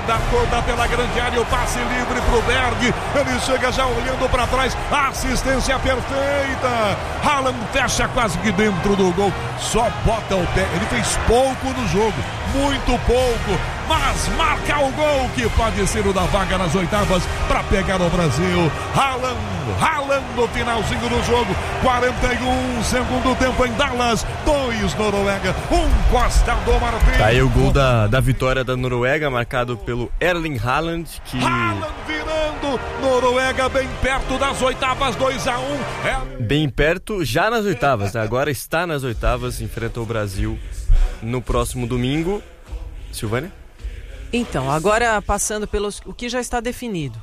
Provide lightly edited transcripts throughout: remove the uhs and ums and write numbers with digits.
Manda toda pela grande área, o passe livre pro Berg. Ele chega já olhando para trás. Assistência perfeita. Haaland fecha quase que dentro do gol. Só bota o pé. Ele fez pouco no jogo, muito pouco, mas marca o gol que pode ser o da vaga nas oitavas para pegar o Brasil. Haaland no finalzinho do jogo. 41, segundo tempo em Dallas. 2 Noruega, 1 Costa do Marfim. Tá aí o gol da vitória da Noruega, marcado pelo Erling Haaland, Haaland virando. Noruega bem perto das oitavas, 2-1. Bem perto, já nas oitavas, né? Agora está nas oitavas, enfrenta o Brasil no próximo domingo. Silvânia? Então, agora passando pelos o que já está definido.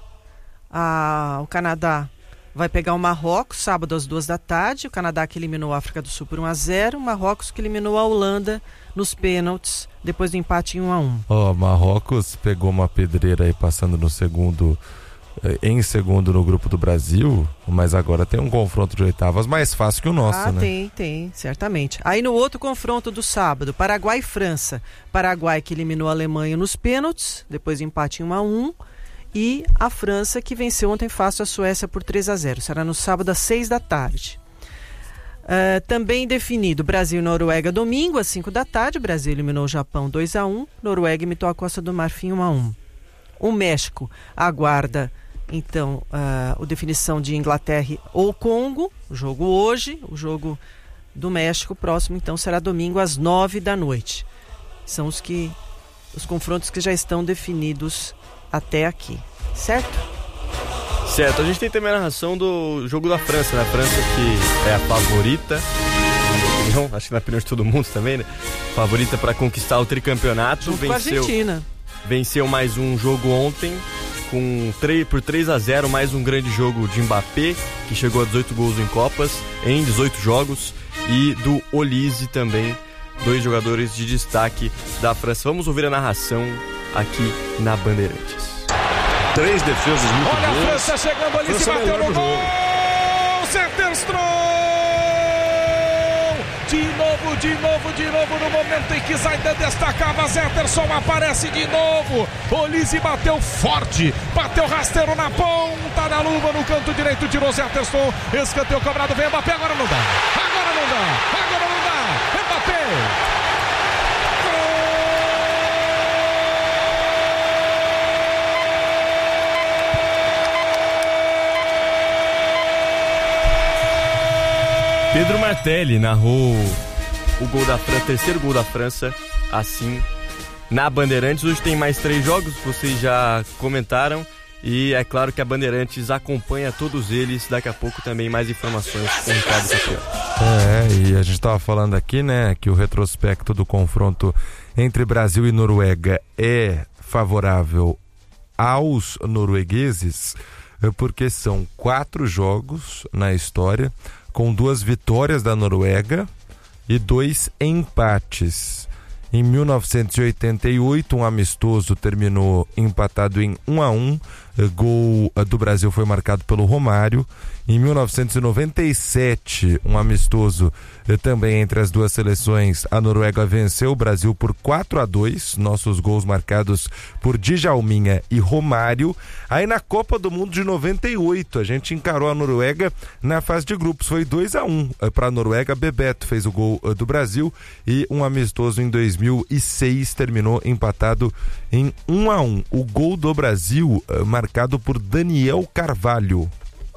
O Canadá vai pegar o Marrocos sábado às 14h. O Canadá que eliminou a África do Sul por 1-0. O Marrocos que eliminou a Holanda nos pênaltis depois do empate em 1-1. Marrocos pegou uma pedreira aí passando em segundo no grupo do Brasil, mas agora tem um confronto de oitavas mais fácil que o nosso, né? Tem, certamente. Aí no outro confronto do sábado, Paraguai e França. Paraguai que eliminou a Alemanha nos pênaltis, depois do empate em 1-1. E a França que venceu ontem fácil a Suécia por 3-0. Será no sábado às 18h. Também definido Brasil e Noruega domingo às 5h. Brasil eliminou o Japão 2-1. Noruega imitou a Costa do Marfim 1-1. O México aguarda então a definição de Inglaterra ou Congo. O jogo hoje, o jogo do México próximo então será domingo às 21h. São os confrontos que já estão definidos até aqui, certo? Certo, a gente tem também a narração do jogo da França, né? A França que é a favorita, na minha opinião, acho que na opinião de todo mundo também, né? Favorita para conquistar o tricampeonato. Junto com a Argentina. Venceu mais um jogo ontem por 3-0, mais um grande jogo de Mbappé, que chegou a 18 gols em Copas, em 18 jogos, e do Olise também, 2 jogadores de destaque da França. Vamos ouvir a narração aqui na Bandeirantes. 3 defesas muito boas. Olha a França chegando ali, se bateu no gol. Zetterstrom! De novo, no momento em que Zaidan destacava, Zetterstrom aparece de novo. Olise bateu forte, bateu rasteiro na ponta da luva, no canto direito, tirou Zetterstrom. Escanteio cobrado, vem Mbappé, agora não dá. Mbappé! Pedro Martelli narrou o gol da França, terceiro gol da França, assim, na Bandeirantes. Hoje tem mais 3 jogos, vocês já comentaram, e é claro que a Bandeirantes acompanha todos eles. Daqui a pouco também mais informações com o Ricardo Capiano. E a gente estava falando aqui, né, que o retrospecto do confronto entre Brasil e Noruega é favorável aos noruegueses, porque são 4 jogos na história, com 2 vitórias da Noruega e 2 empates. Em 1988, um amistoso terminou empatado em 1-1. Gol do Brasil foi marcado pelo Romário. Em 1997, um amistoso também entre as duas seleções, a Noruega venceu o Brasil por 4-2, nossos gols marcados por Djalminha e Romário. Aí na Copa do Mundo de 98, a gente encarou a Noruega na fase de grupos, foi 2-1 para a Noruega. Bebeto fez o gol do Brasil, e um amistoso em 2006 terminou empatado em 1-1. O gol do Brasil marcado por Daniel Carvalho.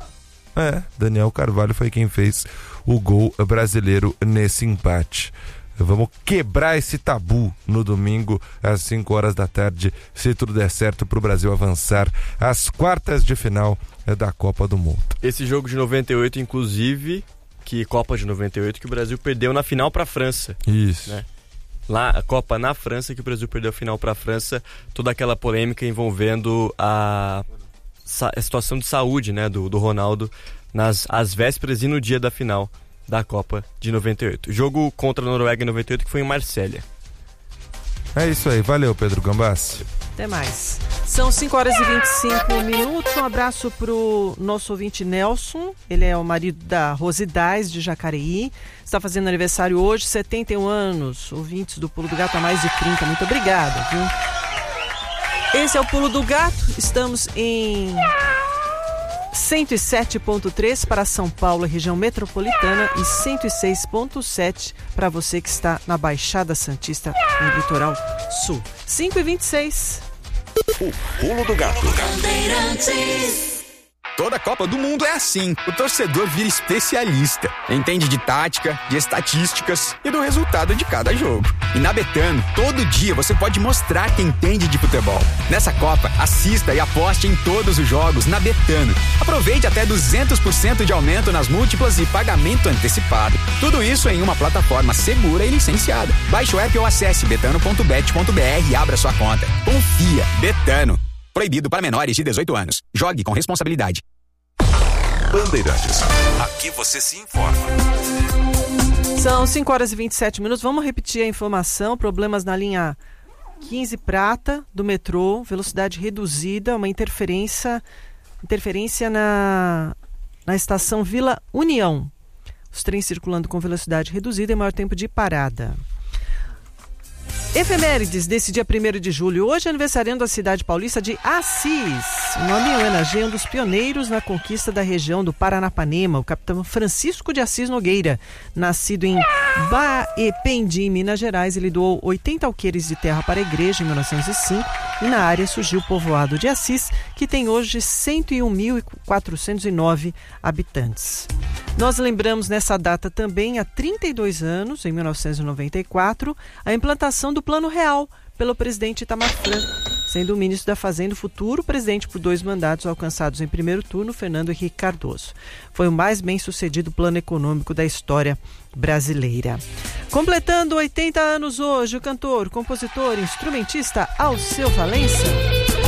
Daniel Carvalho foi quem fez o gol brasileiro nesse empate. Vamos quebrar esse tabu no domingo às 5 horas da tarde, se tudo der certo, para o Brasil avançar às quartas de final da Copa do Mundo. Esse jogo de 98, inclusive, Copa de 98, que o Brasil perdeu na final para a França. Isso. Né? Lá, a Copa na França, que o Brasil perdeu a final para a França, toda aquela polêmica envolvendo a situação de saúde, né, do Ronaldo às vésperas e no dia da final da Copa de 98. Jogo contra a Noruega em 98, que foi em Marsella. É isso aí, valeu, Pedro Gambassi. Até mais. São 5 horas e 25 minutos. Um abraço pro nosso ouvinte Nelson. Ele é o marido da Rosidais de Jacareí. Está fazendo aniversário hoje, 71 anos. Ouvintes do Pulo do Gato há mais de 30. Muito obrigada, viu? Esse é o Pulo do Gato. Estamos em 107.3 para São Paulo e região metropolitana e 106.7 para você que está na Baixada Santista, no litoral sul. 5h26. O Pulo do Gato. Toda Copa do Mundo é assim. O torcedor vira especialista. Entende de tática, de estatísticas e do resultado de cada jogo. E na Betano, todo dia você pode mostrar que entende de futebol. Nessa Copa, assista e aposte em todos os jogos na Betano. Aproveite até 200% de aumento nas múltiplas e pagamento antecipado. Tudo isso em uma plataforma segura e licenciada. Baixe o app ou acesse betano.bet.br e abra sua conta. Confia. Betano. Proibido para menores de 18 anos. Jogue com responsabilidade. Bandeirantes. Aqui você se informa. São 5h27. Vamos repetir a informação. Problemas na linha 15 Prata do metrô. Velocidade reduzida. Uma interferência na estação Vila União. Os trens circulando com velocidade reduzida e maior tempo de parada. Efemérides desse dia 1º de julho. Hoje é aniversariando a cidade paulista de Assis. O nome homenageia um dos pioneiros na conquista da região do Paranapanema, o capitão Francisco de Assis Nogueira. Nascido em Baependi, Minas Gerais, ele doou 80 alqueires de terra para a igreja em 1905 e na área surgiu o povoado de Assis, que tem hoje 101.409 habitantes. Nós lembramos nessa data também, há 32 anos, em 1994, a implantação do Plano Real pelo presidente Itamar Franco, sendo o ministro da Fazenda o futuro presidente por 2 mandatos alcançados em primeiro turno, Fernando Henrique Cardoso. Foi o mais bem-sucedido plano econômico da história brasileira. Completando 80 anos hoje, o cantor, compositor e instrumentista Alceu Valença.